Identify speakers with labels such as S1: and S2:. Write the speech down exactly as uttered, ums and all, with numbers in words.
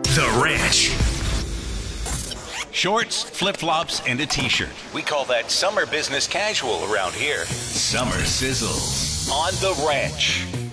S1: The Ranch.
S2: Shorts, flip-flops, and a t-shirt. We call that summer business casual around here.
S1: Summer sizzles.
S2: On The Ranch.